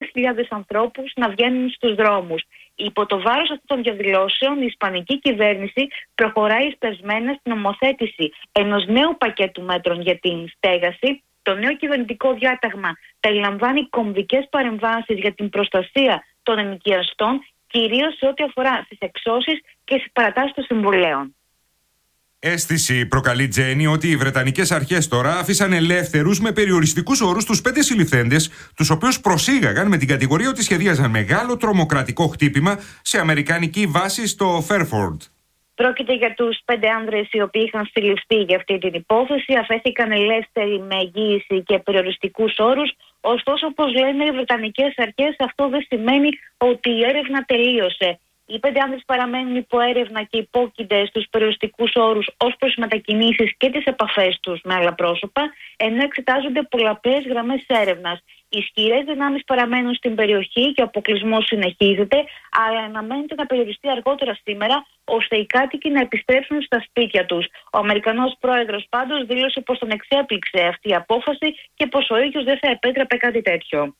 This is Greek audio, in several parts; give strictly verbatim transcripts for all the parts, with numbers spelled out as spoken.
χιλιάδες ανθρώπους να βγαίνουν στους δρόμους. Υπό το βάρος αυτών των διαδηλώσεων, η ισπανική κυβέρνηση προχωράει σπεσμένα στην νομοθέτηση ενός νέου πακέτου μέτρων για την στέγαση. Το νέο κυβερνητικό διάταγμα περιλαμβάνει κομβικές παρεμβάσεις για την προστασία των ενοικιαστών, κυρίως σε ό,τι αφορά στις εξώσεις και στις παρατάσεις των συμβολέων. Αίσθηση προκαλεί, Τζένι, ότι οι Βρετανικές αρχές τώρα άφησαν ελεύθερους με περιοριστικούς όρους τους πέντε συλληφθέντες, τους οποίους προσήγαγαν με την κατηγορία ότι σχεδίαζαν μεγάλο τρομοκρατικό χτύπημα σε αμερικανική βάση στο Φέρφορντ. Πρόκειται για τους πέντε άνδρες οι οποίοι είχαν συλληφθεί για αυτή την υπόθεση, αφέθηκαν ελεύθεροι με εγγύηση και περιοριστικούς όρους. Ωστόσο, όπως λένε οι Βρετανικές αρχές, αυτό δεν σημαίνει ότι η έρευνα τελείωσε. Οι πέντε άνδρες παραμένουν υπό έρευνα και υπόκεινται στους περιοριστικούς όρους ως προς τις μετακινήσεις και τις επαφές τους με άλλα πρόσωπα, ενώ εξετάζονται πολλαπλές γραμμές έρευνας. Οι ισχυρές δυνάμεις παραμένουν στην περιοχή και ο αποκλεισμός συνεχίζεται, αλλά αναμένεται να περιοριστεί αργότερα σήμερα, ώστε οι κάτοικοι να επιστρέψουν στα σπίτια τους. Ο Αμερικανός πρόεδρος πάντως δήλωσε πως τον εξέπληξε αυτή η απόφαση και πως ο ίδιος δεν θα επέτρεπε κάτι τέτοιο.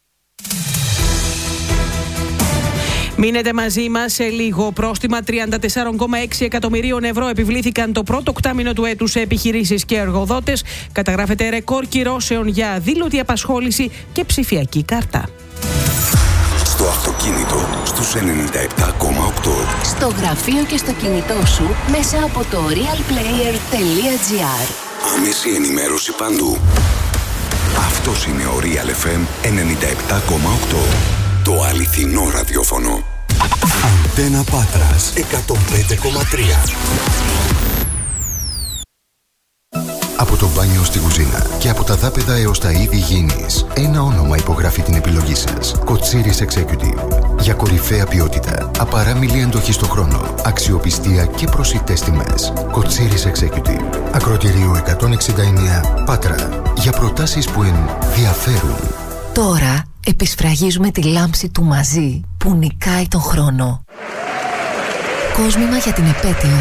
Μείνετε μαζί μας σε λίγο. Πρόστιμα τριάντα τέσσερα κόμμα έξι εκατομμυρίων ευρώ επιβλήθηκαν το πρώτο οκτάμηνο του έτους σε επιχειρήσεις και εργοδότες. Καταγράφεται ρεκόρ κυρώσεων για αδήλωτη απασχόληση και ψηφιακή κάρτα. Στο αυτοκίνητο στους ενενήντα επτά κόμμα οκτώ. Στο γραφείο και στο κινητό σου μέσα από το realplayer τελεία gr. Άμεση ενημέρωση παντού. Αυτός είναι ο Real εφ εμ ενενήντα επτά κόμμα οκτώ. Το αληθινό ραδιόφωνο. Αντένα Πάτρας εκατόν πέντε κόμμα τρία. Από το μπάνιο στη κουζίνα και από τα δάπεδα έως τα είδη γήινης, ένα όνομα υπογράφει την επιλογή σας. Κοτσίρις Executive. Για κορυφαία ποιότητα, απαράμιλη εντοχή στο χρόνο, αξιοπιστία και προσιτές τιμές. Κοτσίρις Executive. Ακροτηρίου εκατόν εξήντα εννέα Πάτρα. Για προτάσεις που ενδιαφέρουν. Τώρα επισφραγίζουμε τη λάμψη του μαζί που νικάει τον χρόνο. Κόσμημα για την επέτειο.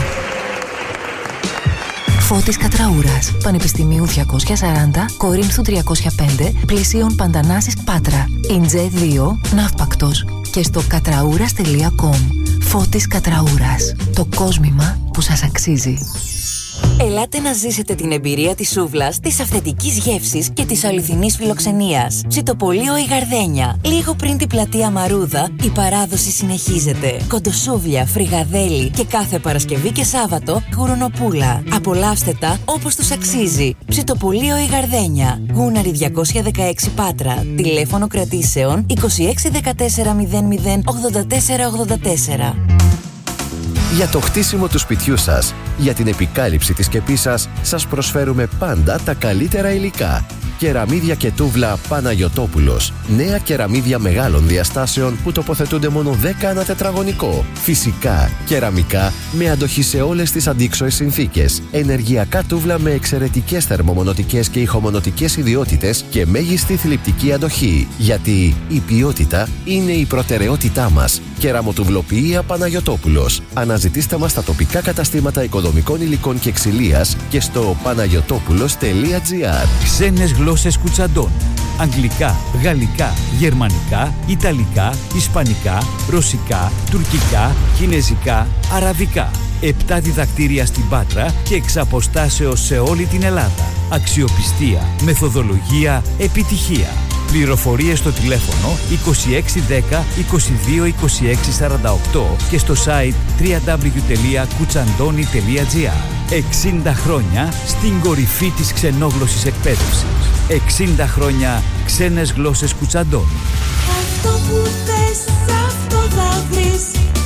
Φώτης Κατραούρας, Πανεπιστημίου διακόσια σαράντα, Κορίνθου τριακόσια πέντε, Πλησίων Παντανάσης Πάτρα, Ιντζέ δύο, Ναύπακτος και στο κατραούρας τελεία κομ. Φώτης Κατραούρας, το κόσμημα που σας αξίζει. Ελάτε να ζήσετε την εμπειρία της σούβλας, της αυθεντικής γεύσης και της αληθινής φιλοξενίας. Ψητοπολείο η Γαρδένια. Λίγο πριν την πλατεία Μαρούδα, η παράδοση συνεχίζεται. Κοντοσούβλια, φρυγαδέλι και κάθε Παρασκευή και Σάββατο γουρονοπούλα. Απολαύστε τα όπως τους αξίζει. Ψητοπολείο η Γαρδένια. Γούναρη διακόσια δεκαέξι Πάτρα. Τηλέφωνο κρατήσεων είκοσι έξι δεκατέσσερα μηδέν μηδέν ογδόντα τέσσερα ογδόντα τέσσερα. Για το χτίσιμο του σπιτιού σας, για την επικάλυψη της σκεπής σας, σας προσφέρουμε πάντα τα καλύτερα υλικά. Κεραμίδια και τούβλα Παναγιωτόπουλος. Νέα κεραμίδια μεγάλων διαστάσεων που τοποθετούνται μόνο δέκα ανά τετραγωνικό. Φυσικά, κεραμικά με αντοχή σε όλες τις αντίξωες συνθήκες. Ενεργειακά τούβλα με εξαιρετικές θερμομονωτικές και ηχομονωτικές ιδιότητες και μέγιστη θλιπτική αντοχή. Γιατί η ποιότητα είναι η προτεραιότητά μας. Κεραμοτουβλοποιία Παναγιωτόπουλος. Αναζητήστε μας στα τοπικά καταστήματα οικοδομικών υλικών και ξυλίας και στο παναγιωτόπουλος τελεία gr. Ξένες γλώσσες Κουτσαντών. Αγγλικά, γαλλικά, γερμανικά, ιταλικά, ισπανικά, ρωσικά, τουρκικά, κινεζικά, αραβικά. Επτά διδακτήρια στην Πάτρα και εξ αποστάσεως σε όλη την Ελλάδα. Αξιοπιστία, μεθοδολογία, επιτυχία. Πληροφορίες στο τηλέφωνο είκοσι έξι δέκα είκοσι δύο είκοσι έξι σαράντα οκτώ και στο site double-u double-u double-u τελεία κουτσαντώνη τελεία gr. εξήντα χρόνια στην κορυφή της ξενόγλωσσης εκπαίδευσης. εξήντα χρόνια ξένες γλώσσες Κουτσαντώνη. Αυτό που θες, αυτό θα βρεις.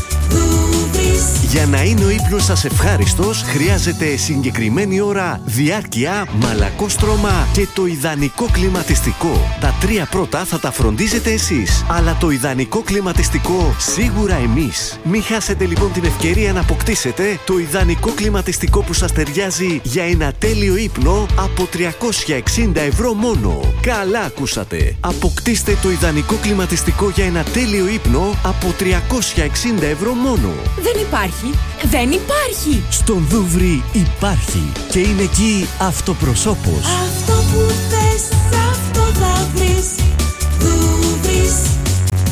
Για να είναι ο ύπνος σας ευχάριστος, χρειάζεται συγκεκριμένη ώρα, διάρκεια, μαλακό στρώμα και το ιδανικό κλιματιστικό. Τα τρία πρώτα θα τα φροντίζετε εσείς, αλλά το ιδανικό κλιματιστικό σίγουρα εμείς. Μην χάσετε λοιπόν την ευκαιρία να αποκτήσετε το ιδανικό κλιματιστικό που σας ταιριάζει για ένα τέλειο ύπνο από τριακόσια εξήντα ευρώ μόνο. Καλά ακούσατε! Αποκτήστε το ιδανικό κλιματιστικό για ένα τέλειο ύπνο από τριακόσια εξήντα ευρώ μόνο. Δεν υπάρχει! Δεν υπάρχει! Στον Δούβρι υπάρχει και είναι εκεί αυτοπροσώπος. Αυτό που θες, αυτό θα βρεις. Δούβρις.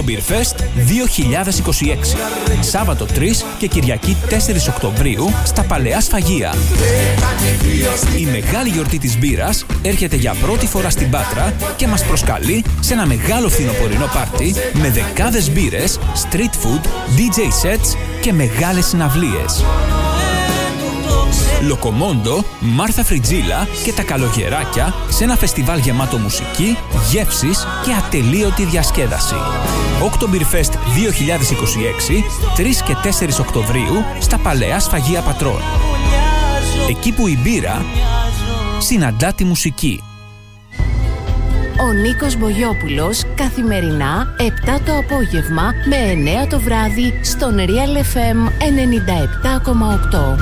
Oktoberfest δύο χιλιάδες είκοσι έξι. Σάββατο τρεις και Κυριακή τέσσερις Οκτωβρίου στα Παλαιά Σφαγεία. Η μεγάλη γιορτή της μπύρας έρχεται για πρώτη φορά στην Πάτρα και μας προσκαλεί σε ένα μεγάλο φθινοπορεινό πάρτι με δεκάδες μπύρες, street food, ντι τζέι sets και μεγάλες συναυλίες. Λοκομόντο, Μάρθα Φριτζίλα και τα καλογεράκια σε ένα φεστιβάλ γεμάτο μουσική, γεύσεις και ατελείωτη διασκέδαση. Oktoberfest δύο χιλιάδες είκοσι έξι, τρεις και τέσσερις Οκτωβρίου στα Παλαιά Σφαγεία Πατρών. Εκεί που η μπύρα συναντά τη μουσική. Ο Νίκος Μπογιόπουλος καθημερινά επτά το απόγευμα με εννέα το βράδυ στον Real εφ εμ ενενήντα επτά κόμμα οκτώ.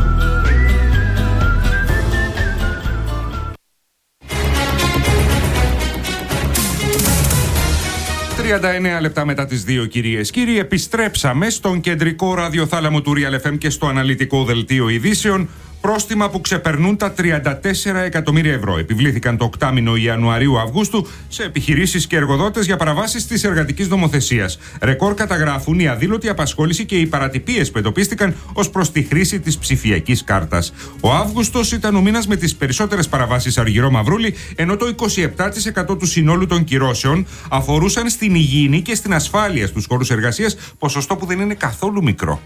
τριάντα εννέα λεπτά μετά τις δύο, κυρίες κύριοι, επιστρέψαμε στον κεντρικό ραδιοθάλαμο του Real εφ εμ και στο αναλυτικό δελτίο ειδήσεων. Πρόστιμα που ξεπερνούν τα τριάντα τέσσερα εκατομμύρια ευρώ επιβλήθηκαν το οκτάμηνο Ιανουαρίου-Αυγούστου σε επιχειρήσεις και εργοδότες για παραβάσεις της εργατικής νομοθεσίας. Ρεκόρ καταγράφουν η αδήλωτη απασχόληση και οι παρατυπίες που εντοπίστηκαν ως προς τη χρήση της ψηφιακής κάρτας. Ο Αύγουστος ήταν ο μήνας με τις περισσότερες παραβάσεις Αργυρό Μαυρούλη, ενώ το είκοσι επτά τοις εκατό του συνόλου των κυρώσεων αφορούσαν στην υγιεινή και στην ασφάλεια στους χώρους εργασίας, ποσοστό που δεν είναι καθόλου μικρό.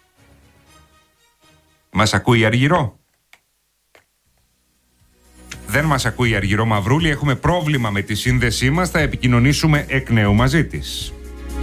Μας ακούει Αργυρό? Δεν μας ακούει Αργυρό Μαυρούλη, έχουμε πρόβλημα με τη σύνδεσή μας, θα επικοινωνήσουμε εκ νέου μαζί της.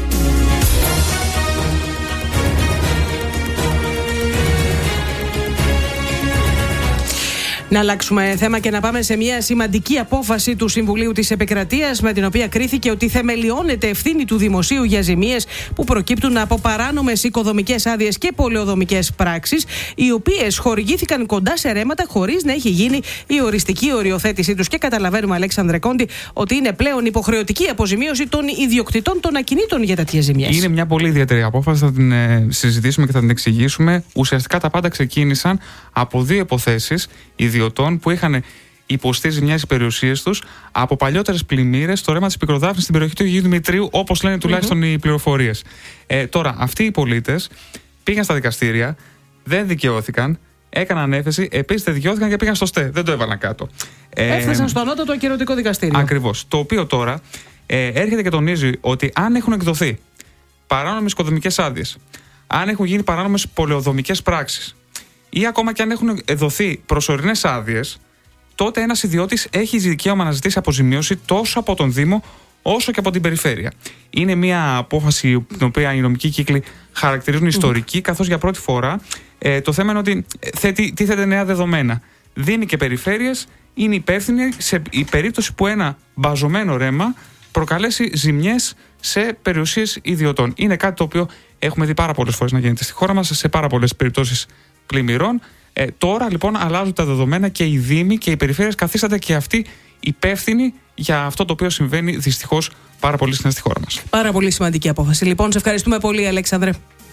Να αλλάξουμε θέμα και να πάμε σε μια σημαντική απόφαση του Συμβουλίου της Επικρατείας, με την οποία κρίθηκε ότι θεμελιώνεται ευθύνη του δημοσίου για ζημίες που προκύπτουν από παράνομες οικοδομικές άδειες και πολεοδομικές πράξεις, οι οποίες χορηγήθηκαν κοντά σε ρέματα χωρίς να έχει γίνει η οριστική οριοθέτησή τους. Και καταλαβαίνουμε, Αλέξανδρε Κόντι, ότι είναι πλέον υποχρεωτική αποζημίωση των ιδιοκτητών των ακινήτων για τέτοιες ζημιές. Είναι μια πολύ ιδιαίτερη απόφαση, θα την ε, συζητήσουμε και θα την εξηγήσουμε. Ουσιαστικά τα πάντα ξεκίνησαν από δύο υποθέσεις ιδιωτών που είχαν υποστεί ζημιές στις περιουσίες τους από παλιότερες πλημμύρες στο ρέμα της Πικροδάφνης στην περιοχή του Αγίου Δημητρίου, όπως λένε τουλάχιστον mm-hmm. οι πληροφορίες. Ε, τώρα, αυτοί οι πολίτες πήγαν στα δικαστήρια, δεν δικαιώθηκαν, έκαναν έφεση, επίσης δεν δικαιώθηκαν και πήγαν στο ΣΤΕ. Δεν το έβαλαν κάτω. Ε, Έφτασαν στο ανώτατο ακυρωτικό δικαστήριο. Ακριβώς. Το οποίο τώρα ε, έρχεται και τονίζει ότι αν έχουν εκδοθεί παράνομες οικοδομικές άδειες, αν έχουν γίνει παράνομες πολεοδομικές πράξεις, ή ακόμα και αν έχουν δοθεί προσωρινές άδειες, τότε ένας ιδιώτης έχει δικαίωμα να ζητήσει αποζημίωση τόσο από τον Δήμο όσο και από την περιφέρεια. Είναι μια απόφαση την οποία οι νομικοί κύκλοι χαρακτηρίζουν ιστορική, καθώς για πρώτη φορά ε, το θέμα είναι ότι θέτει, τίθεται νέα δεδομένα. Δήμοι και περιφέρειες είναι υπεύθυνοι σε η περίπτωση που ένα μπαζωμένο ρέμα προκαλέσει ζημιές σε περιουσίες ιδιωτών. Είναι κάτι το οποίο έχουμε δει πάρα πολλές φορές να γίνεται στη χώρα μας, σε πάρα πολλές περιπτώσεις πλημμυρών. Ε, τώρα λοιπόν αλλάζουν τα δεδομένα και οι Δήμοι και οι περιφέρειες καθίστανται και αυτοί υπεύθυνοι για αυτό το οποίο συμβαίνει δυστυχώς πάρα πολύ συχνά στη χώρα μας. Πάρα πολύ σημαντική απόφαση. Λοιπόν, σε ευχαριστούμε πολύ, Αλέξανδρε.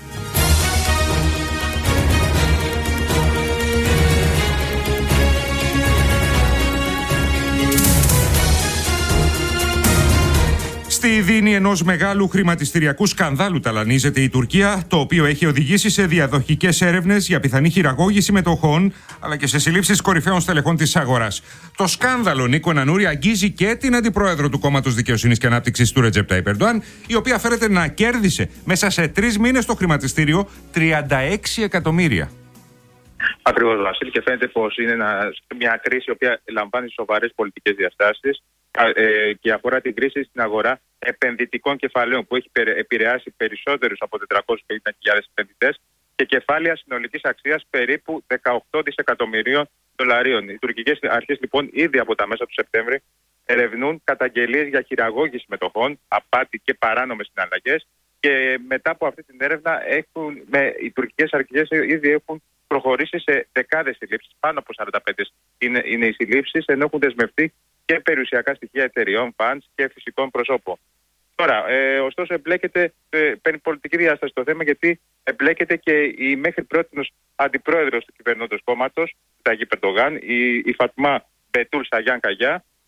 Στη δίνη ενός μεγάλου χρηματιστηριακού σκανδάλου ταλανίζεται η Τουρκία, το οποίο έχει οδηγήσει σε διαδοχικές έρευνες για πιθανή χειραγώγηση μετοχών, αλλά και σε συλλήψεις κορυφαίων στελεχών της αγοράς. Το σκάνδαλο, Νίκο Ανανούρη, αγγίζει και την αντιπρόεδρο του Κόμματος Δικαιοσύνης και Ανάπτυξης του Ρετζέπ Ταϊπ Ερντοάν, η οποία φέρεται να κέρδισε μέσα σε τρεις μήνες το χρηματιστήριο τριάντα έξι εκατομμύρια. Ακριβώς, Βασίλη, και φαίνεται πως είναι ένα, μια κρίση η οποία λαμβάνει σοβαρές πολιτικές διαστάσεις ε, και αφορά την κρίση στην αγορά επενδυτικών κεφαλαίων που έχει επηρεάσει περισσότερους από τετρακόσιες πενήντα χιλιάδες επενδυτές και κεφάλαια συνολικής αξίας περίπου δεκαοκτώ δισεκατομμυρίων δολαρίων. Οι τουρκικές αρχές λοιπόν ήδη από τα μέσα του Σεπτέμβρη ερευνούν καταγγελίες για χειραγώγηση μετοχών, απάτη και παράνομες συναλλαγές, και μετά από αυτή την έρευνα έχουν, με, οι τουρκικές αρχές ήδη έχουν προχωρήσει σε δεκάδες συλλήψεις, πάνω από σαράντα πέντε είναι, είναι οι συλλήψεις, ενώ έχουν δεσμευτεί και περιουσιακά στοιχεία εταιριών, funds και φυσικών προσώπων. Τώρα, ε, ωστόσο, εμπλέκεται, ε, παίρνει πολιτική διάσταση το θέμα, γιατί εμπλέκεται και η μέχρι πρότινος αντιπρόεδρος του κυβερνώντος κόμματος, Ταγίπ Ερντογάν, η, η Φατμά Μπετούλ Σαγιάν Καγιά,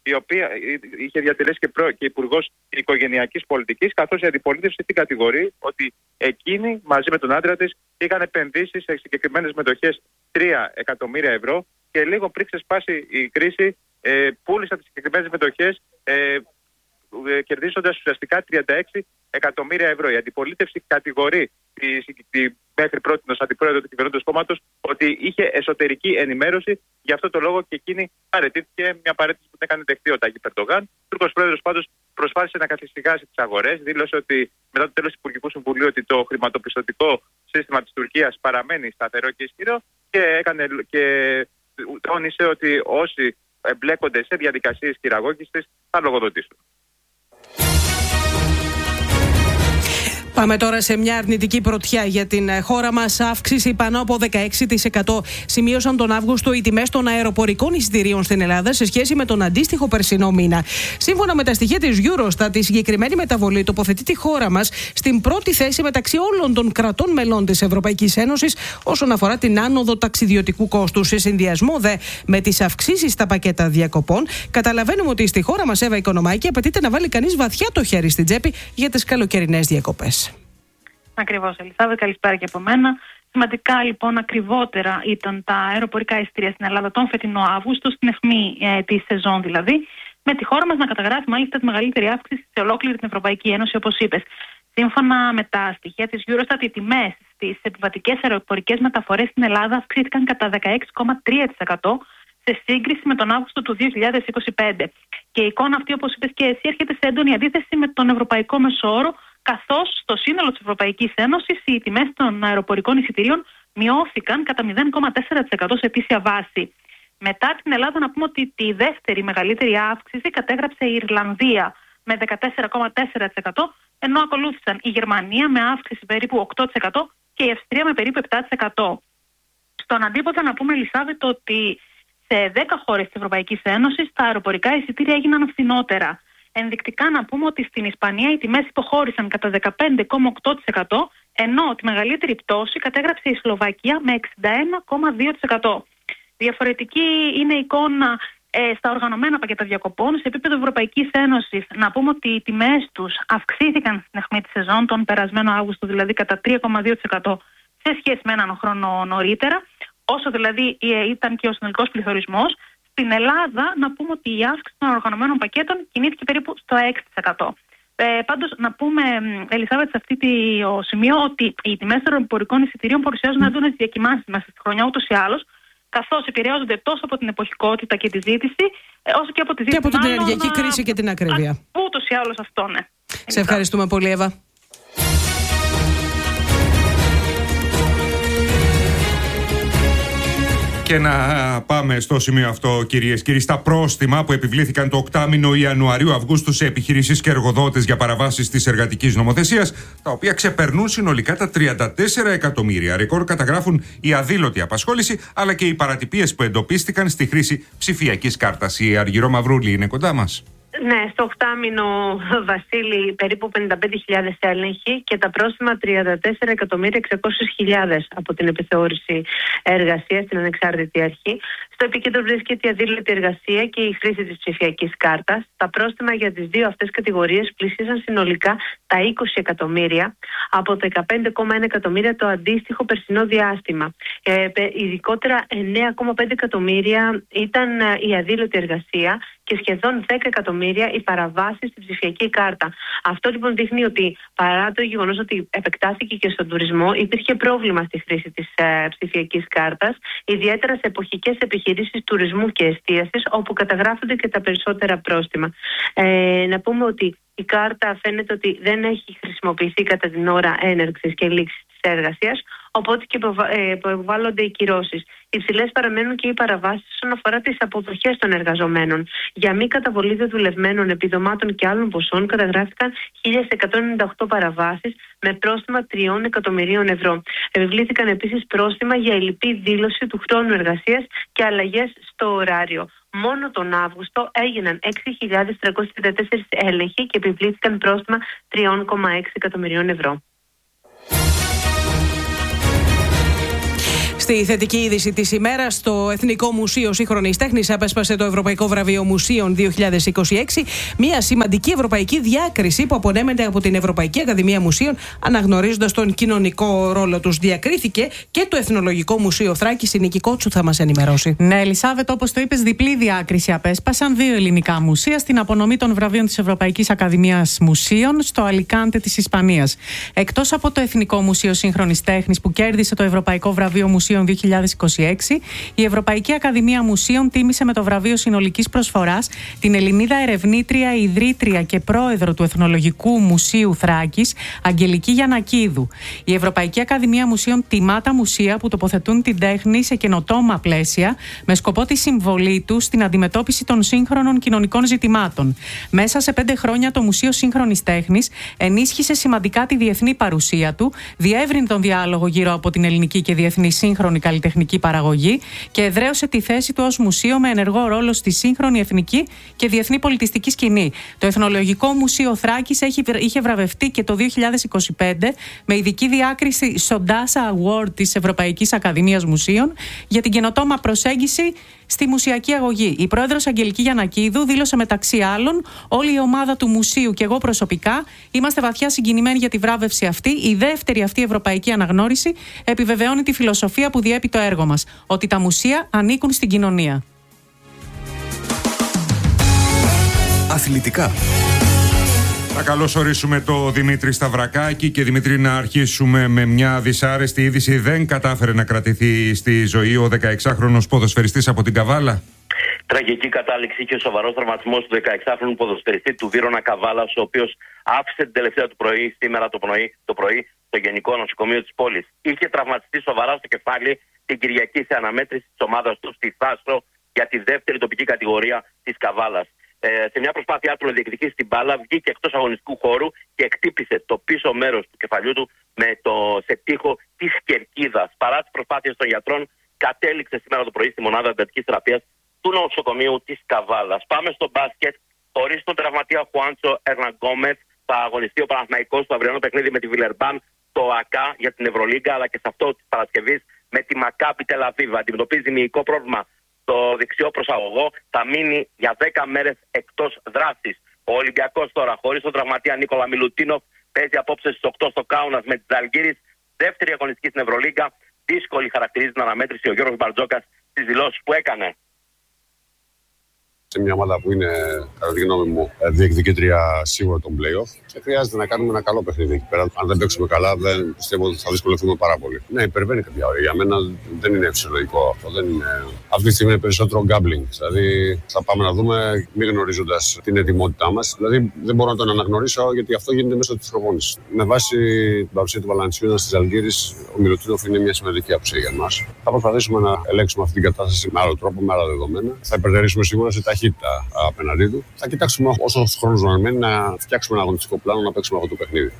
η οποία είχε διατελέσει και, προ... και υπουργός οικογενειακής πολιτικής, καθώς η αντιπολίτευση την κατηγορεί ότι εκείνη μαζί με τον άντρα της είχαν επενδύσει σε συγκεκριμένες μετοχές τρία εκατομμύρια ευρώ και λίγο πριν ξεσπάσει η κρίση ε, πούλησαν τις συγκεκριμένες μετοχές ε, ε, κερδίζοντας ουσιαστικά τριάντα έξι εκατομμύρια ευρώ. Η αντιπολίτευση κατηγορεί τη, τη μέχρι πρώτη ως αντιπρόεδρο του κυβερνώντος κόμματος ότι είχε εσωτερική ενημέρωση. Γι' αυτό το λόγο και εκείνη παραιτήθηκε, μια παρέτηση που την έκανε δεχτεί ο Ταγί Ερντογάν. Ο Τούρκος πρόεδρος πάντως προσπάθησε να καθησυχάσει τις αγορές. Δήλωσε ότι μετά το τέλος του Υπουργικού Συμβουλίου ότι το χρηματοπιστωτικό σύστημα της Τουρκίας παραμένει σταθερό και ισχυρό και, έκανε, και τόνισε ότι όσοι εμπλέκονται σε διαδικασίες χειραγώγησης θα λογοδοτήσουν. Πάμε τώρα σε μια αρνητική πρωτιά για την χώρα μας. Αύξηση πάνω από δεκαέξι τοις εκατό σημείωσαν τον Αύγουστο οι τιμές των αεροπορικών εισιτηρίων στην Ελλάδα σε σχέση με τον αντίστοιχο περσινό μήνα. Σύμφωνα με τα στοιχεία της Eurostat, η συγκεκριμένη μεταβολή τοποθετεί τη χώρα μας στην πρώτη θέση μεταξύ όλων των κρατών μελών της Ευρωπαϊκής Ένωσης όσον αφορά την άνοδο ταξιδιωτικού κόστου. Σε συνδυασμό δε με τις αυξήσεις στα πακέτα διακοπών, καταλαβαίνουμε ότι στη χώρα μας, Εύα Οικονομάκη, απαιτείται να βάλει κανείς βαθιά το χέρι στην τσέπη για τις καλοκαιρινές διακοπές. Ακριβώς, Ελισάβε, καλησπέρα και από μένα. Σημαντικά λοιπόν ακριβότερα ήταν τα αεροπορικά εισιτήρια στην Ελλάδα τον φετινό Αύγουστο, στην αιχμή ε, τη σεζόν δηλαδή, με τη χώρα μας να καταγράφει μάλιστα τη μεγαλύτερη αύξηση σε ολόκληρη την Ευρωπαϊκή Ένωση, όπως είπες. Σύμφωνα με τα στοιχεία της Eurostat, οι τιμές στις επιβατικές αεροπορικές μεταφορές στην Ελλάδα αυξήθηκαν κατά δεκαέξι κόμμα τρία τοις εκατό σε σύγκριση με τον Αύγουστο του δύο χιλιάδες είκοσι πέντε. Και η εικόνα αυτή, όπως είπες και εσύ, έρχεται σε έντονη αντίθεση με τον ευρωπαϊκό μεσόωρο, καθώς στο σύνολο της Ευρωπαϊκής Ένωσης οι τιμές των αεροπορικών εισιτηρίων μειώθηκαν κατά μηδέν κόμμα τέσσερα τοις εκατό σε ετήσια βάση. Μετά την Ελλάδα, να πούμε ότι τη δεύτερη μεγαλύτερη αύξηση κατέγραψε η Ιρλανδία με δεκατέσσερα κόμμα τέσσερα τοις εκατό, ενώ ακολούθησαν η Γερμανία με αύξηση περίπου οκτώ τοις εκατό και η Αυστρία με περίπου επτά τοις εκατό. Στον αντίποδα, να πούμε, Ελισάβετ, ότι σε δέκα χώρες της Ευρωπαϊκής Ένωσης τα αεροπορικά εισιτήρια έγιναν φθηνότερα. Ενδεικτικά να πούμε ότι στην Ισπανία οι τιμές υποχώρησαν κατά δεκαπέντε κόμμα οκτώ τοις εκατό, ενώ τη μεγαλύτερη πτώση κατέγραψε η Σλοβακία με εξήντα ένα κόμμα δύο τοις εκατό. Διαφορετική είναι η εικόνα ε, στα οργανωμένα πακέτα διακοπών. Σε επίπεδο Ευρωπαϊκής Ένωσης, να πούμε ότι οι τιμές τους αυξήθηκαν στην αιχμή της σεζόν τον περασμένο Αύγουστο, δηλαδή κατά τρία κόμμα δύο τοις εκατό σε σχέση με έναν χρόνο νωρίτερα, όσο δηλαδή ήταν και ο συνολικός πληθωρισμός. Στην Ελλάδα, να πούμε ότι η αύξηση των οργανωμένων πακέτων κινήθηκε περίπου στο έξι τοις εκατό. Ε, πάντως, να πούμε, Ελισάβετ, σε αυτό το σημείο ότι οι τιμές των αεροπορικών εισιτηρίων παρουσιάζουν έντονες διακυμάνσεις μέσα στη χρονιά ούτως ή άλλως, καθώς επηρεάζονται τόσο από την εποχικότητα και τη ζήτηση, όσο και από τη ζήτηση. Και από την ενεργειακή κρίση και την ακρίβεια. Ούτως ή άλλως αυτό, ναι. Σε ευχαριστούμε πολύ, Εύα. Και να πάμε στο σημείο αυτό, κυρίες και κύριοι, στα πρόστιμα που επιβλήθηκαν το οκτάμηνο Ιανουαρίου-Αυγούστου σε επιχειρήσεις και εργοδότες για παραβάσεις της εργατικής νομοθεσίας, τα οποία ξεπερνούν συνολικά τα τριάντα τέσσερα εκατομμύρια. Ρεκόρ καταγράφουν η αδήλωτη απασχόληση, αλλά και οι παρατυπίες που εντοπίστηκαν στη χρήση ψηφιακής κάρτας. Η Αργυρό Μαυρούλη είναι κοντά μας. Ναι, στο οκτάμηνο, Βασίλη, περίπου πενήντα πέντε χιλιάδες έλεγχοι και τα πρόστιμα τριάντα τέσσερα εκατομμύρια εξακόσιες χιλιάδες από την επιθεώρηση εργασίας στην ανεξάρτητη αρχή. Στο επίκεντρο βρίσκεται η αδήλωτη εργασία και η χρήση της ψηφιακής κάρτας. Τα πρόστιμα για τις δύο αυτές κατηγορίες πλησίασαν συνολικά τα είκοσι εκατομμύρια από τα δεκαπέντε κόμμα ένα εκατομμύρια το αντίστοιχο περσινό διάστημα. Ε, ειδικότερα εννέα κόμμα πέντε εκατομμύρια ήταν η αδήλωτη εργασία και σχεδόν δέκα εκατομμύρια οι παραβάσεις στην ψηφιακή κάρτα. Αυτό λοιπόν δείχνει ότι παρά το γεγονός ότι επεκτάθηκε και στον τουρισμό, υπήρχε πρόβλημα στη χρήση της ε, ψηφιακής κάρτας, ιδιαίτερα σε εποχικές επιχειρήσεις τουρισμού και εστίασης, όπου καταγράφονται και τα περισσότερα πρόστιμα. Ε, να πούμε ότι η κάρτα φαίνεται ότι δεν έχει χρησιμοποιηθεί κατά την ώρα έναρξης και λήξης της εργασίας, οπότε και υποβάλλονται οι κυρώσεις. Υψηλές παραμένουν και οι παραβάσεις όσον αφορά τις αποδοχές των εργαζομένων. Για μη καταβολή δεδουλευμένων επιδομάτων και άλλων ποσών καταγράφηκαν χίλια εκατόν ενενήντα οκτώ παραβάσεις με πρόστιμα τριών εκατομμυρίων ευρώ. Επιβλήθηκαν επίσης πρόστιμα για ελλειπή δήλωση του χρόνου εργασίας και αλλαγές στο ωράριο. Μόνο τον Αύγουστο έγιναν έξι χιλιάδες τριακόσιοι τριάντα τέσσερις έλεγχοι και επιβλήθηκαν πρόστιμα τρία κόμμα έξι εκατομμυρίων ευρώ. Στη θετική είδηση της ημέρας, το Εθνικό Μουσείο Σύγχρονης Τέχνης απέσπασε το Ευρωπαϊκό Βραβείο Μουσείων δύο χιλιάδες είκοσι έξι, μια σημαντική ευρωπαϊκή διάκριση που απονέμεται από την Ευρωπαϊκή Ακαδημία Μουσείων, αναγνωρίζοντας τον κοινωνικό ρόλο τους. Διακρίθηκε και το Εθνολογικό Μουσείο Θράκης. Η Νίκη Κότσου θα μας ενημερώσει. Ναι, Ελισάβετ, όπως το είπες, διπλή διάκριση απέσπασαν δύο ελληνικά μουσεία στην απονομή των βραβείων της Ευρωπαϊκής Ακαδημίας Μουσείων στο Αλικάντε της Ισπανίας. Εκτός από το Εθνικό Μουσείο Σύγχρονης Τέχνης που κέρδισε το Ευρωπαϊκό Βραβείο Μουσείων δύο χιλιάδες είκοσι έξι, η Ευρωπαϊκή Ακαδημία Μουσείων τίμησε με το βραβείο συνολικής προσφοράς την Ελληνίδα ερευνήτρια, ιδρύτρια και πρόεδρο του Εθνολογικού Μουσείου Θράκης, Αγγελική Γιαννακίδου. Η Ευρωπαϊκή Ακαδημία Μουσείων τιμά τα μουσεία που τοποθετούν την τέχνη σε καινοτόμα πλαίσια, με σκοπό τη συμβολή του στην αντιμετώπιση των σύγχρονων κοινωνικών ζητημάτων. Μέσα σε πέντε χρόνια, το Μουσείο Σύγχρονης Τέχνης ενίσχυσε σημαντικά τη διεθνή παρουσία του, διεύρυνε τον διάλογο γύρω από την ελληνική και διεθνή σύγχρονη καλλιτεχνική παραγωγή και εδραίωσε τη θέση του ως μουσείο με ενεργό ρόλο στη σύγχρονη εθνική και διεθνή πολιτιστική σκηνή. Το Εθνολογικό Μουσείο Θράκης είχε βραβευτεί και το δύο χιλιάδες είκοσι πέντε με ειδική διάκριση Σοντάσα Award της Ευρωπαϊκής Ακαδημίας Μουσείων για την καινοτόμα προσέγγιση στη μουσιακή αγωγή. Η πρόεδρος Αγγελική Γιαννακίδου δήλωσε μεταξύ άλλων: όλη η ομάδα του μουσείου και εγώ προσωπικά είμαστε βαθιά συγκινημένοι για τη βράβευση αυτή. Η δεύτερη αυτή ευρωπαϊκή αναγνώριση επιβεβαιώνει τη φιλοσοφία που διέπει το έργο μας, ότι τα μουσεία ανήκουν στην κοινωνία. Αθλητικά. Θα καλωσορίσουμε το Δημήτρη Σταυρακάκη και Δημήτρη, να αρχίσουμε με μια δυσάρεστη είδηση. Δεν κατάφερε να κρατηθεί στη ζωή ο δεκαεξάχρονος ποδοσφαιριστής από την Καβάλα. Τραγική κατάληξη και ο σοβαρός τραυματισμός του δεκαεξάχρονου ποδοσφαιριστή του Βύρωνα Καβάλας, ο οποίος άφησε την τελευταία του πρωί, σήμερα το πρωί, το πρωί στο Γενικό Νοσοκομείο της πόλης. Είχε τραυματιστεί σοβαρά στο κεφάλι την Κυριακή σε αναμέτρηση της ομάδας του στη Θάσο για τη δεύτερη τοπική κατηγορία της Καβάλας. Ε, σε μια προσπάθειά του να διεκδικήσει την μπάλα, βγήκε εκτός αγωνιστικού χώρου και εκτύπησε το πίσω μέρος του κεφαλιού του με το, σε τοίχο της κερκίδας. Παρά τις προσπάθειες των γιατρών, κατέληξε σήμερα το πρωί στη μονάδα εντατικής θεραπείας του νοσοκομείου της Καβάλας. Πάμε στο μπάσκετ. Χωρίς τον τραυματία Χουάντσο Ερναγκόμεθ, θα αγωνιστεί ο Παναθηναϊκός στο αυριανό παιχνίδι με τη Βιλερμπάν, το ΑΚΑ για την Ευρωλίγκα, αλλά και σε αυτό της Παρασκευής με τη Μακάμπι Τελαβίβ. Αντιμετωπίζει μυϊκό πρόβλημα το δεξιό προσαγωγό, θα μείνει για δέκα μέρες εκτός δράσης. Ο Ολυμπιακός τώρα, χωρίς τον τραυματία Νίκολα Μιλουτίνοφ, παίζει απόψε στις οκτώ στο Κάουνας με τη Ζαλγκίρις. Δεύτερη αγωνιστική στην Ευρωλίγκα. Δύσκολη χαρακτηρίζει την αναμέτρηση ο Γιώργος Μπαρτζόκας στις δηλώσεις που έκανε. Σε μια ομάδα που είναι, κατά τη γνώμη μου, διεκδικήτρια σίγουρα των play-off και χρειάζεται να κάνουμε ένα καλό παιχνίδι εκεί πέρα. Αν δεν παίξουμε καλά, δεν πιστεύω ότι θα δυσκολευτούμε πάρα πολύ. Ναι, υπερβαίνει κάποια ώρα. Για μένα δεν είναι φυσιολογικό αυτό. Δεν είναι... Αυτή τη στιγμή είναι περισσότερο gambling. Δηλαδή θα πάμε να δούμε, μη γνωρίζοντας την ετοιμότητά μας. Δηλαδή δεν μπορώ να τον αναγνωρίσω γιατί αυτό γίνεται μέσω της προπόνησης. Με βάση την παρουσία του Βαλαντσιούνα στη Ζαλγκίρις, ο Μιλουτίνοφ είναι μια σημαντική απουσία για εμάς. Θα προσπαθήσουμε να ελέγξουμε αυτή την κατάσταση με άλλο τρόπο, με άλλα δεδομένα. Θα υπερτερήσουμε σίγουρα σε ταχύτητα απέναντί του. Θα κοιτάξουμε όσο χρόνο να μένει να φτιάξουμε ένα αγωνιστικό πλάνο να παίξουμε αυτό το παιχνίδι.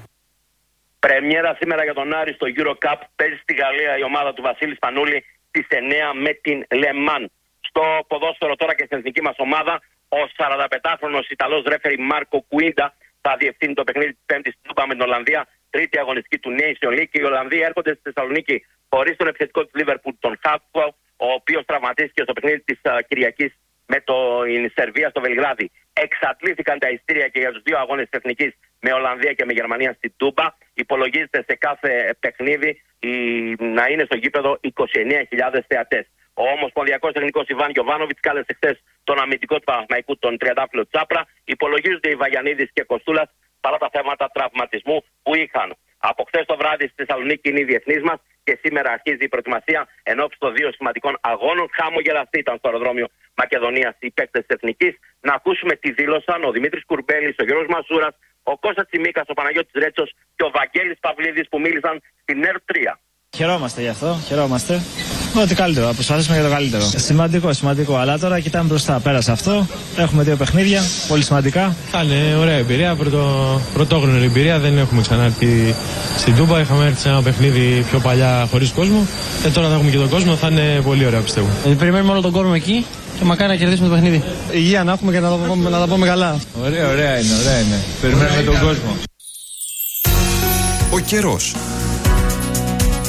Πρεμιέρα σήμερα για τον Άρη στο EuroCup. Παίζει στη Γαλλία η ομάδα του Βασίλη Σπανούλη στις εννιά με την Λεμάν. Στο ποδόσφαιρο τώρα και στην εθνική μας ομάδα, ο σαρανταπεντάχρονος Ιταλός ρέφερι Μάρκο Κουίντα θα διευθύνει το παιχνίδι της Πέμπτης στην Τούμπα με την Ολλανδία. Τρίτη αγωνιστική του Nation League. Οι Ολλανδοί έρχονται στη Θεσσαλονίκη χωρίς τον επιθετικό της Liverpool, τον Χάπκο, ο οποίος τραυματίστηκε στο παιχνίδι της uh, Κυριακής με την Σερβία στο Βελιγράδι. Εξαντλήθηκαν τα ειστήρια και για τους δύο αγώνες της Εθνικής με Ολλανδία και με Γερμανία στην Τούμπα. Υπολογίζεται σε κάθε παιχνίδι η, να είναι στο γήπεδο είκοσι εννέα χιλιάδες θεατές. Ο Ομοσπονδιακός Τεχνικός Ιβάν Γιοβάνοβιτς κάλεσε χθες τον αμυντικό του Παναθηναϊκού, τον τριαντάφυλλο Τσάπρα. Υπολογίζονται οι Βαγιανίδης και Κοστούλας παρά τα θέματα τραυματισμού που είχαν. Από χθες το βράδυ στη Θεσσαλονίκη είναι η διεθνής μας και σήμερα αρχίζει η προετοιμασία ενόψει των δύο σημαντικών αγώνων. Χαμογελαστή ήταν στο αεροδρόμιο Μακεδονίας οι παίκτες της Εθνικής. Να ακούσουμε τι δήλωσαν ο Δημήτρης Κουρμπέλης, ο Γιώργος Μασούρας, ο Κώστας Τσιμίκας, ο Παναγιώτης Ρέτσος και ο Βαγγέλης Παυλίδης που μίλησαν στην ΕΡΤ τρία. Χαιρόμαστε γι' αυτό, χαιρόμαστε. Ό,τι καλύτερο, θα προσπαθήσουμε για το καλύτερο. Σημαντικό, σημαντικό. Αλλά τώρα κοιτάμε μπροστά. Πέρασε αυτό. Έχουμε δύο παιχνίδια, πολύ σημαντικά. Ήταν ωραία εμπειρία, πρωτο, πρωτόγνωρη εμπειρία. Δεν έχουμε ξανάρθει στην Τούμπα. Είχαμε έρθει σε ένα παιχνίδι πιο παλιά χωρίς κόσμο. Και τώρα θα έχουμε και τον κόσμο. Θα είναι πολύ ωραία, πιστεύω. Ε, περιμένουμε όλο τον κόσμο εκεί και μακάρι να κερδίσουμε το παιχνίδι. Υγεία να έχουμε και να τα πούμε, να τα πούμε καλά. Ωραία, ωραία είναι, ωραία είναι. Περιμένουμε τον κόσμο. Ο καιρός.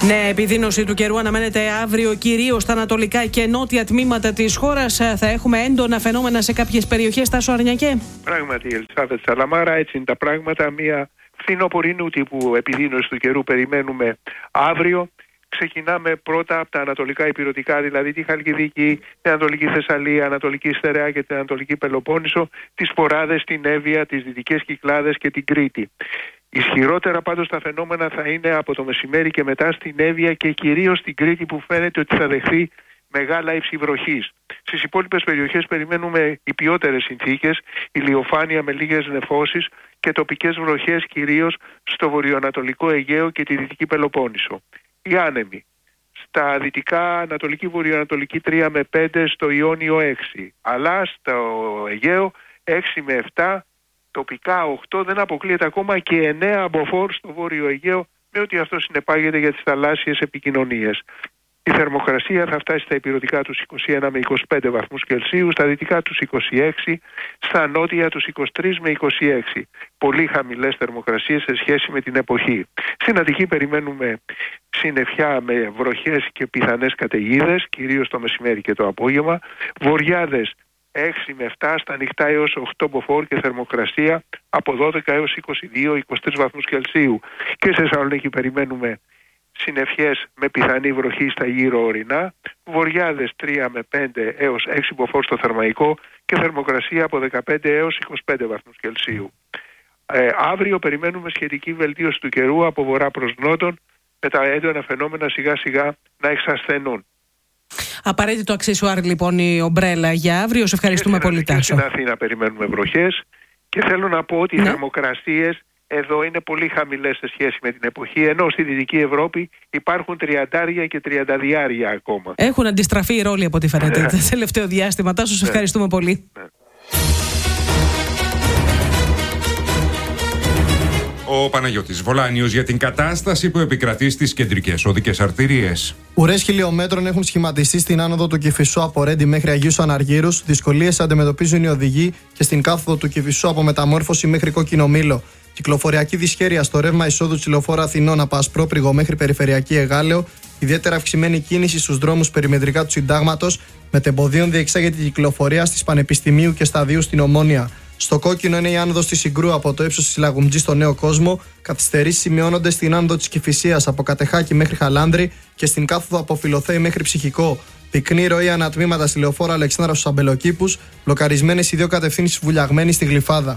Ναι, επιδείνωση του καιρού αναμένεται αύριο κυρίως στα ανατολικά και νότια τμήματα της χώρας. Θα έχουμε έντονα φαινόμενα σε κάποιες περιοχές. Τάσο Αρνιακέ. Πράγματι, Ελισάβετ Σαλαμάρα, έτσι είναι τα πράγματα. Μια φθινοπορεινού τύπου επιδείνωση του καιρού περιμένουμε αύριο. Ξεκινάμε πρώτα από τα ανατολικά ηπειρωτικά, δηλαδή τη Χαλκιδική, την Ανατολική Θεσσαλία, Ανατολική Στερεά και την Ανατολική Πελοπόννησο, τις Ποράδες, την Εύβοια, τις Δυτικές Κυκλάδες και την Κρήτη. Ισχυρότερα πάντως τα φαινόμενα θα είναι από το μεσημέρι και μετά στην Εύβοια και κυρίως στην Κρήτη, που φαίνεται ότι θα δεχθεί μεγάλα ύψη βροχής. Στις υπόλοιπες περιοχές περιμένουμε υπιότερες συνθήκες, ηλιοφάνεια με λίγες νεφώσεις και τοπικές βροχές κυρίως στο βορειοανατολικό Αιγαίο και τη Δυτική Πελοπόννησο. Οι άνεμοι στα δυτικά ανατολική βορειοανατολική τρία με πέντε, στο Ιόνιο έξι, αλλά στο Αιγαίο έξι με επτά, τοπικά οκτώ, δεν αποκλείεται ακόμα και εννέα από φορ στο Βόρειο Αιγαίο, με ό,τι αυτό συνεπάγεται για τις θαλάσσιες επικοινωνίες. Η θερμοκρασία θα φτάσει στα ηπειρωτικά τους είκοσι ένα με είκοσι πέντε βαθμούς Κελσίου, στα δυτικά τους είκοσι έξι, στα νότια τους είκοσι τρία με είκοσι έξι. Πολύ χαμηλές θερμοκρασίες σε σχέση με την εποχή. Στην Αττική περιμένουμε συννεφιά με βροχές και πιθανές καταιγίδες, κυρίως το μεσημέρι και το απόγευμα. Βοριάδες έξι με επτά, στα νυχτά έως οκτώ μποφόρ και θερμοκρασία από δώδεκα έως είκοσι δύο με είκοσι τρία βαθμούς Κελσίου. Και σε Θεσσαλονίκη περιμένουμε συννεφιές με πιθανή βροχή στα γύρω ορεινά, βοριάδες τρία με πέντε έως έξι μποφόρ στο Θερμαϊκό και θερμοκρασία από δεκαπέντε έως είκοσι πέντε βαθμούς Κελσίου. Ε, αύριο περιμένουμε σχετική βελτίωση του καιρού από βορρά προς νότον, με τα έντονα φαινόμενα σιγά σιγά να εξασθενούν. Απαραίτητο αξεσουάρ λοιπόν η ομπρέλα για αύριο. Σε ευχαριστούμε πολύ, Τάσο. Στην Αθήνα περιμένουμε βροχές και θέλω να πω ότι ναι. οι θερμοκρασίες εδώ είναι πολύ χαμηλές σε σχέση με την εποχή, ενώ στη Δυτική Ευρώπη υπάρχουν τριαντάρια και τριανταδιάρια ακόμα. Έχουν αντιστραφεί οι ρόλοι από ό,τι φαίνεται το τελευταίο διάστημα. Τάσο, σε ευχαριστούμε πολύ. Ναι. Ο Παναγιώτης Βολάνιος για την κατάσταση που επικρατεί στις κεντρικές οδικές αρτηρίες. Ουρές χιλιόμετρων έχουν σχηματιστεί στην άνοδο του Κηφισού από Ρέντι μέχρι Αγίους Αναργύρους. Δυσκολίες αντιμετωπίζουν οι οδηγοί και στην κάθοδο του Κηφισού από Μεταμόρφωση μέχρι Κόκκινο Μήλο. Κυκλοφοριακή δυσχέρεια στο ρεύμα εισόδου της λεωφόρου Αθηνών από Ασπρόπριγο μέχρι Περιφερειακή Εγάλεο. Ιδιαίτερα αυξημένη κίνηση στους δρόμους περιμετρικά του Συντάγματος, με τεμποδίων διεξάγεται η κυκλοφορία στις Πανεπιστημίου και Σταδίου στην Ομόνια. Στο κόκκινο είναι η άνοδος της Συγκρού από το ύψος της Λαγουμτζή στο Νέο Κόσμο. Καθυστερήσεις σημειώνονται στην άνοδο της Κηφισίας από Κατεχάκη μέχρι Χαλάνδρη και στην κάθοδο από Φιλοθέη μέχρι Ψυχικό. Πυκνή ροή ανατμήματα στη λεωφόρο Αλεξάνδρα στους Αμπελοκήπους. Μπλοκαρισμένες οι δύο κατευθύνσεις βουλιαγμένοι στη Γλυφάδα.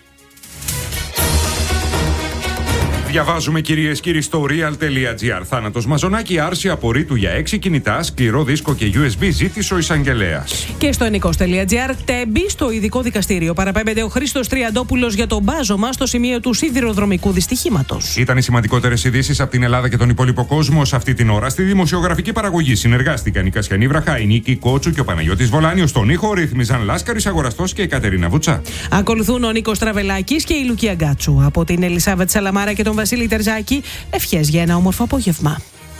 Διαβάζουμε, κυρίες και κύριοι, στο real.gr. Θάνατος Μαζονάκη, άρση απορρίτου για έξι κινητά, σκληρό δίσκο και γιου ες μπι ζήτησε ο εισαγγελέας. Και στο ενικός.gr, τέμπη στο ειδικό δικαστήριο. Παραπέμπεται ο Χρήστος Τριαντόπουλος για τον μπάζωμα στο σημείο του σιδηροδρομικού δυστυχήματος. Ήταν οι σημαντικότερες ειδήσεις από την Ελλάδα και τον υπόλοιπο κόσμο. Σε αυτή την ώρα στη δημοσιογραφική παραγωγή συνεργάστηκαν η Κασιανή Βραχά, η Νίκη Κότσου και ο Παναγιώτης Βολάνιος. Στον ήχο ρύθμιζαν Λάσκαρης Αγοραστός και η Κατερίνα Βουτσά. Ακολουθούν ο Νίκος Τραβελάκης και η Λουκία Γκάτσου. Από την Ελισάβετ Σαλαμάρα και τον Βασίλη Τερζάκη, ευχές για ένα όμορφο απόγευμα.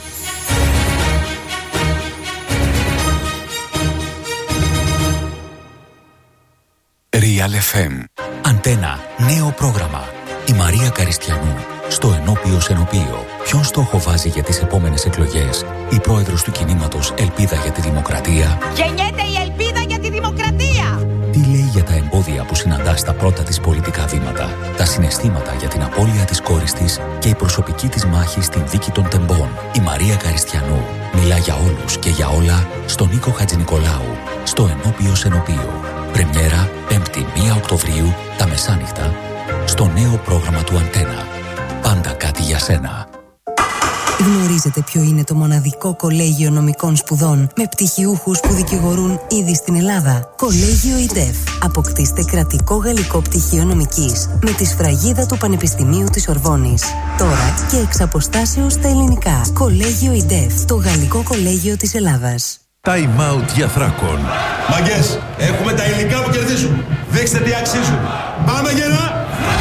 Real εφ εμ. Αντένα. Νέο πρόγραμμα. Η Μαρία Καριστιανού. Στο ενώπιο σενοπείο. Ποιον στόχο βάζει για τις επόμενες εκλογές? Η πρόεδρος του κινήματος Ελπίδα για τη Δημοκρατία. Γεννιέται η ελπίδα για τη δημοκρατία! Τι λέει για τα εμπόδια που συναντά στα πρώτα της πολιτικά βήματα, τα συναισθήματα για την απώλεια της κόρης της και η προσωπική της μάχη στην δίκη των τεμπών. Η Μαρία Καριστιανού μιλά για όλους και για όλα στον Νίκο Χατζηνικολάου, στο ενώπιο σενοπείο. Πρεμιέρα πέμπτη πρώτη Οκτωβρίου τα μεσάνυχτα στο νέο πρόγραμμα του Αντένα. Πάντα κάτι για σένα. Γνωρίζετε ποιο είναι το μοναδικό κολέγιο νομικών σπουδών με πτυχιούχους που δικηγορούν ήδη στην Ελλάδα? Κολέγιο ΙΝΤΕΦ. Αποκτήστε κρατικό γαλλικό πτυχίο νομικής με τη σφραγίδα του Πανεπιστημίου της Ορβόνης. Τώρα και εξ αποστάσεως στα ελληνικά. Κολέγιο ΙΝΤΕΦ. Το γαλλικό κολέγιο της Ελλάδας. Time out για Θράκων. Μαγκές, έχουμε τα υλικά που κερδίζουν. Δείξτε τι αξίζουν. Πάμε γερά!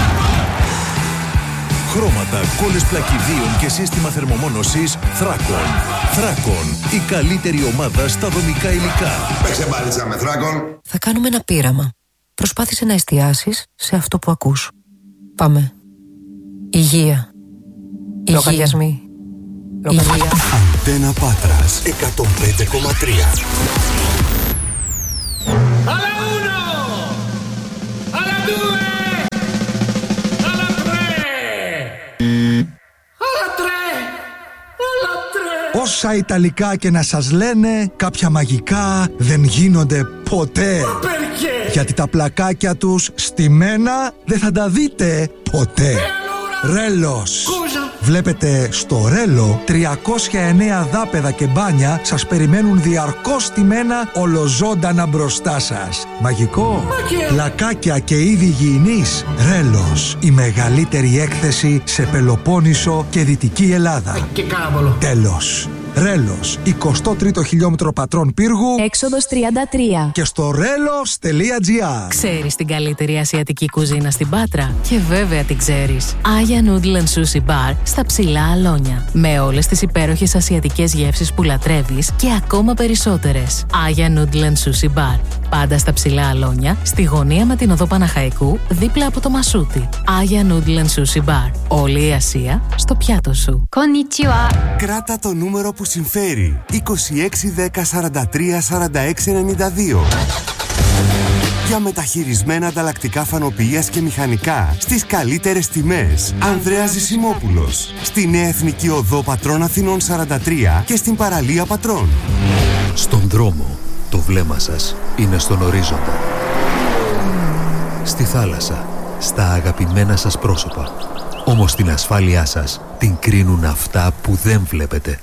Χρώματα, κόλλες πλακιδίων και σύστημα θερμομόνωσης Θράκων. Θράκων, η καλύτερη ομάδα στα δομικά υλικά. Παίξε μπάλιτσα με Θράκων. Θα κάνουμε ένα πείραμα. Προσπάθησε να εστιάσεις σε αυτό που ακούς. Πάμε. Υγεία. Λογαριασμοί. Αντένα Πάτρας εκατόν πέντε κόμμα τρία. Όσα Ιταλικά και να σας λένε, κάποια μαγικά δεν γίνονται ποτέ. Γιατί τα πλακάκια τους στημένα δεν θα τα δείτε ποτέ. Ρέλος. Βλέπετε, στο Ρέλο τριακόσια εννέα δάπεδα και μπάνια σας περιμένουν διαρκώς στημένα ολοζώντανα μπροστά σας. Μαγικό. Πλακάκια και είδη υγιεινής. Ρέλος. Η μεγαλύτερη έκθεση σε Πελοπόννησο και Δυτική Ελλάδα. Και κάβολο. Τέλος. Ρέλος, εικοστό τρίτο χιλιόμετρο πατρών πύργου, έξοδος τριάντα τρία. Και στο ρέλος τελεία τζι άρ. Ξέρεις την καλύτερη ασιατική κουζίνα στην Πάτρα? Και βέβαια την ξέρεις. Aya Noodle and Sushi Bar στα Ψηλά Αλόνια. Με όλες τις υπέροχες ασιατικές γεύσεις που λατρεύεις και ακόμα περισσότερες. Aya Noodle and Sushi Bar. Πάντα στα Ψηλά Αλόνια, στη γωνία με την οδό Παναχαϊκού, δίπλα από το Μασούτι. Aya Noodle and Sushi Bar. Όλη η Ασία στο πιάτο σου. Konnichiwa. Κράτα το νούμερο που συμφέρει. είκοσι έξι δέκα σαράντα τρία σαράντα έξι ενενήντα δύο. Για μεταχειρισμένα ανταλλακτικά φανοποιίας και μηχανικά στις καλύτερες τιμές. Ανδρέας Ζησιμόπουλος. Στη Νέα Εθνική Οδό Πατρών Αθηνών σαράντα τρία και στην παραλία Πατρών. Στον δρόμο, το βλέμμα σας είναι στον ορίζοντα. Στη θάλασσα, στα αγαπημένα σας πρόσωπα. Όμως την ασφάλειά σας την κρίνουν αυτά που δεν βλέπετε.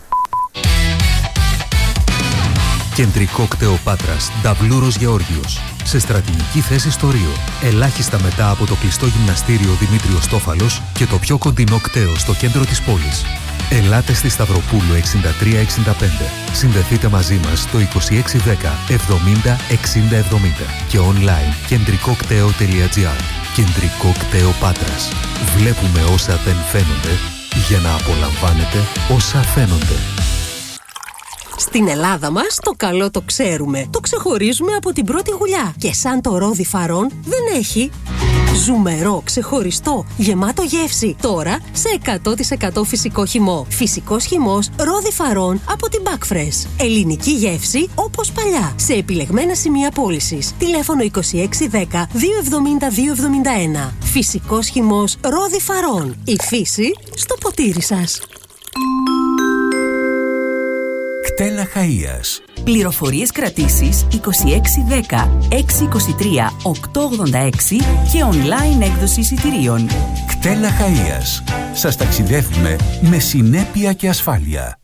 Κεντρικό κτέο Πάτρας, Νταβλούρος Γεώργιος. Σε στρατηγική θέση στο Ρίο. Ελάχιστα μετά από το κλειστό γυμναστήριο Δημήτριος Τόφαλος και το πιο κοντινό κτέο στο κέντρο της πόλης. Ελάτε στη Σταυροπούλου εξήντα τρία εξήντα πέντε. Συνδεθείτε μαζί μας στο είκοσι έξι δέκα εβδομήντα εξήντα εβδομήντα και online κεντρικό κτέο τελεία τζι άρ. Κεντρικό κτέο Πάτρας. Βλέπουμε όσα δεν φαίνονται για να απολαμβάνετε όσα φαίνονται. Στην Ελλάδα μας το καλό το ξέρουμε. Το ξεχωρίζουμε από την πρώτη γουλιά. Και σαν το ρόδι Φαρών δεν έχει. Ζουμερό, ξεχωριστό, γεμάτο γεύση. Τώρα σε εκατό τοις εκατό φυσικό χυμό. Φυσικός χυμός ρόδι Φαρών από την Backfresh. Ελληνική γεύση όπως παλιά. Σε επιλεγμένα σημεία πώλησης. Τηλέφωνο είκοσι έξι δέκα δύο εβδομήντα δύο εβδομήντα ένα. Φυσικός χυμός ρόδι Φαρών. Η φύση στο ποτήρι σας. Κτέλα Χαΐας. Πληροφορίες κρατήσεις είκοσι έξι δέκα έξι είκοσι τρία οκτώ ογδόντα έξι και online έκδοση εισιτηρίων. Κτέλα Χαΐας. Σας ταξιδεύουμε με συνέπεια και ασφάλεια.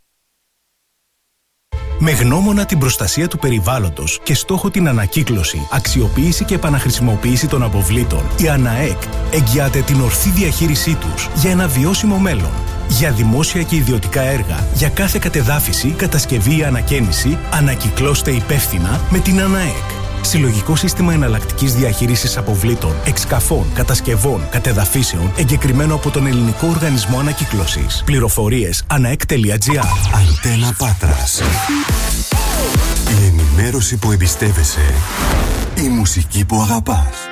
Με γνώμονα την προστασία του περιβάλλοντος και στόχο την ανακύκλωση, αξιοποίηση και επαναχρησιμοποίηση των αποβλήτων, η ΑΝΑΕΚ εγγυάται την ορθή διαχείρισή τους για ένα βιώσιμο μέλλον. Για δημόσια και ιδιωτικά έργα, για κάθε κατεδάφιση, κατασκευή ή ανακαίνιση, ανακυκλώστε υπεύθυνα με την ΑΝΑΕΚ. Συλλογικό σύστημα εναλλακτικής διαχείρισης αποβλήτων, εξκαφών, κατασκευών, κατεδαφίσεων, εγκεκριμένο από τον Ελληνικό Οργανισμό Ανακύκλωσης. Πληροφορίες anaek τελεία τζι άρ. Αντένα Πάτρας. Η ενημέρωση που εμπιστεύεσαι. Η μουσική που αγαπάς.